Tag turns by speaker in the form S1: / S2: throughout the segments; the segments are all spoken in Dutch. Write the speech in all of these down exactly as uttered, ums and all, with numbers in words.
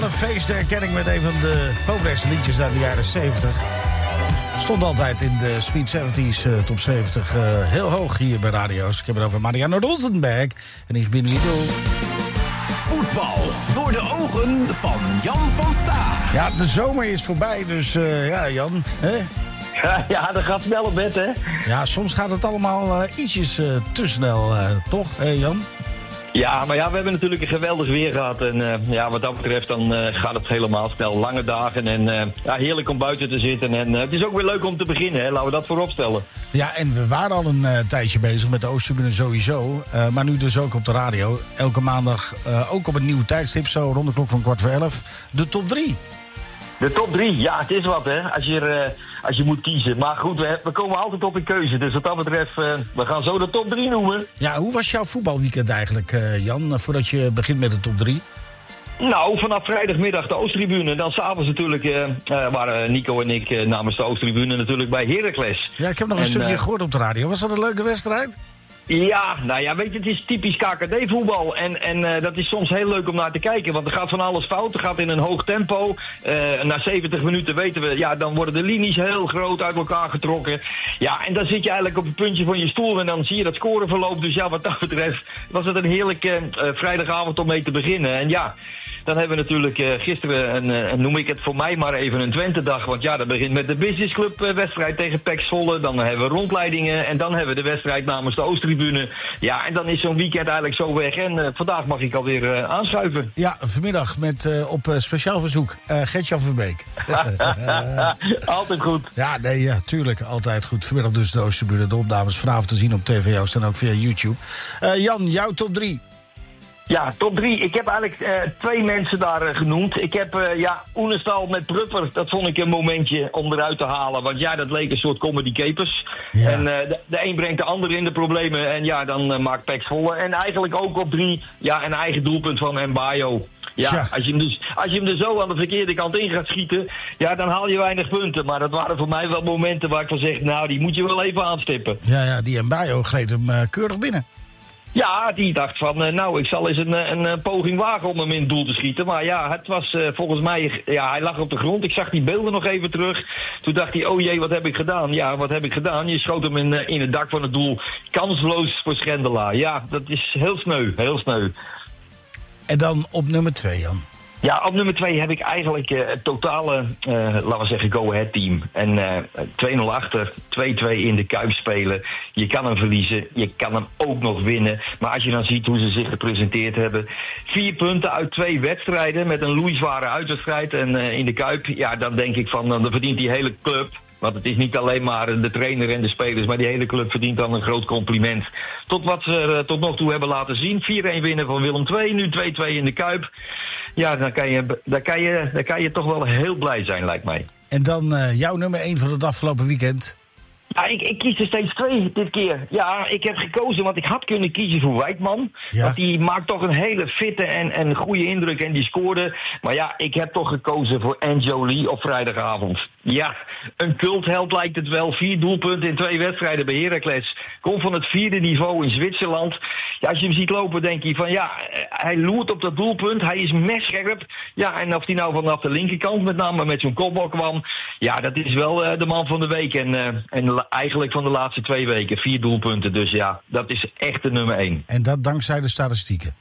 S1: Een feesterkenning met een van de populairste liedjes uit de jaren zeventig. Stond altijd in de Sweet zeventies uh, top zeventig uh, heel hoog hier bij radio's. Ik heb het over Marianne Rottenberg. En ik ben Lido.
S2: Voetbal door de ogen van Jan van Staar.
S1: Ja, de zomer is voorbij, dus uh, ja, Jan. Hè?
S3: Ja, ja, dat gaat snel op bed, hè?
S1: Ja, soms gaat het allemaal uh, ietsjes uh, te snel, uh, toch, hè, Jan?
S3: Ja, maar ja, we hebben natuurlijk een geweldig weer gehad. En uh, ja, wat dat betreft dan uh, gaat het helemaal snel. Lange dagen en uh, ja, heerlijk om buiten te zitten. En uh, het is ook weer leuk om te beginnen, hè? Laten we dat voorop stellen.
S1: Ja, en we waren al een uh, tijdje bezig met de Oosttribune sowieso. Uh, maar nu dus ook op de radio. Elke maandag uh, ook op een nieuw tijdstip, zo rond de klok van kwart voor elf. De top drie.
S3: De top drie, ja, het is wat, hè, als je, uh, als je moet kiezen. Maar goed, we, we komen altijd op een keuze. Dus wat dat betreft, uh, we gaan zo de top drie noemen.
S1: Ja, hoe was jouw voetbalweekend eigenlijk, uh, Jan, voordat je begint met de top drie?
S3: Nou, vanaf vrijdagmiddag de Oosttribune. Dan s'avonds natuurlijk uh, uh, waren Nico en ik uh, namens de Oosttribune natuurlijk bij Heracles.
S1: Ja, ik heb nog een en, stukje uh, gehoord op de radio. Was dat een leuke wedstrijd?
S3: Ja, nou ja, weet je, het is typisch K K D-voetbal. En, en uh, dat is soms heel leuk om naar te kijken. Want er gaat van alles fout. Er gaat in een hoog tempo. Uh, na zeventig minuten weten we, ja, dan worden de linies heel groot uit elkaar getrokken. Ja, en dan zit je eigenlijk op het puntje van je stoel. En dan zie je dat scoreverloop. Dus ja, wat dat betreft was het een heerlijke uh, vrijdagavond om mee te beginnen. En ja, dan hebben we natuurlijk uh, gisteren, een, uh, noem ik het voor mij maar even een Twente-dag. Want ja, dat begint met de Business Club uh, wedstrijd tegen P E C Zwolle. Dan hebben we rondleidingen en dan hebben we de wedstrijd namens de Oosttribune. Ja, en dan is zo'n weekend eigenlijk zo weg. En uh, vandaag mag ik alweer uh, aanschuiven.
S1: Ja, vanmiddag met uh, op uh, speciaal verzoek uh, Gert-Jan Verbeek.
S3: Altijd goed.
S1: Ja, nee, ja, tuurlijk, altijd goed. Vanmiddag dus de Oosttribune, de opnames vanavond te zien op T V Oost en ook via YouTube. Uh, Jan, jouw top drie.
S3: Ja, top drie. Ik heb eigenlijk uh, twee mensen daar uh, genoemd. Ik heb, uh, ja, Oenestal met Prupper. Dat vond ik een momentje om eruit te halen. Want ja, dat leek een soort comedy capers. Ja. En uh, de, de een brengt de ander in de problemen. En ja, dan uh, maakt P E C Zwolle. En eigenlijk ook op drie, ja, een eigen doelpunt van Mbayo. Ja, ja. Als, je hem dus, als je hem er zo aan de verkeerde kant in gaat schieten, ja, dan haal je weinig punten. Maar dat waren voor mij wel momenten waar ik van zeg, nou, die moet je wel even aanstippen.
S1: Ja, ja, die Mbayo gleed hem uh, keurig binnen.
S3: Ja, die dacht van, uh, nou, ik zal eens een, een, een poging wagen om hem in het doel te schieten. Maar ja, het was uh, volgens mij, ja, hij lag op de grond. Ik zag die beelden nog even terug. Toen dacht hij, oh jee, wat heb ik gedaan? Ja, wat heb ik gedaan? Je schoot hem in, uh, in het dak van het doel. Kansloos voor Schendelaar. Ja, dat is heel sneu, heel sneu.
S1: En dan op nummer twee, Jan.
S3: Ja, op nummer twee heb ik eigenlijk uh, het totale, uh, laten we zeggen, go-ahead team. En uh, twee nul achter, twee twee in de Kuip spelen. Je kan hem verliezen, je kan hem ook nog winnen. Maar als je dan ziet hoe ze zich gepresenteerd hebben. Vier punten uit twee wedstrijden met een loeizware uitwedstrijd en uh, in de Kuip. Ja, dan denk ik van, dan verdient die hele club. Want het is niet alleen maar de trainer en de spelers, maar die hele club verdient dan een groot compliment. Tot wat ze er tot nog toe hebben laten zien. vier-een winnen van Willem twee, nu twee twee in de Kuip. Ja, dan kan je, dan kan je, dan kan je toch wel heel blij zijn, lijkt mij.
S1: En dan uh, jouw nummer één van het afgelopen weekend.
S3: Ja, ik, ik kies er steeds twee dit keer. Ja, ik heb gekozen, want ik had kunnen kiezen voor Wijkman. Ja. Want die maakt toch een hele fitte en, en goede indruk en die scoorde. Maar ja, ik heb toch gekozen voor Anjoli op vrijdagavond. Ja, een cultheld lijkt het wel. Vier doelpunten in twee wedstrijden bij Heracles. Komt van het vierde niveau in Zwitserland. Ja, als je hem ziet lopen, denk je van ja, hij loert op dat doelpunt. Hij is messcherp. Ja, en of hij nou vanaf de linkerkant met name met zo'n kopbal kwam. Ja, dat is wel uh, de man van de week. En, uh, en eigenlijk van de laatste twee weken. Vier doelpunten, dus ja, dat is echt de nummer één.
S1: En dat dankzij de statistieken?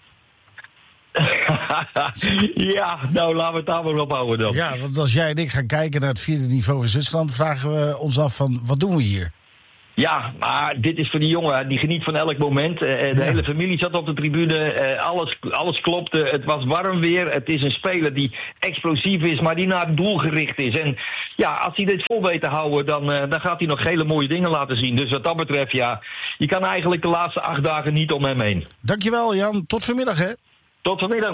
S3: Ja, nou laten we het daar maar op houden dan.
S1: Ja, want als jij en ik gaan kijken naar het vierde niveau in Zwitserland, vragen we ons af van, wat doen we hier?
S3: Ja, maar dit is voor die jongen, die geniet van elk moment. Uh, de ja. hele familie zat op de tribune, uh, alles, alles klopte, het was warm weer. Het is een speler die explosief is, maar die naar het doel gericht is. En ja, als hij dit vol weet te houden, dan, uh, dan gaat hij nog hele mooie dingen laten zien. Dus wat dat betreft, ja, je kan eigenlijk de laatste acht dagen niet om hem heen.
S1: Dankjewel Jan, tot vanmiddag hè.
S3: Tot vanmiddag.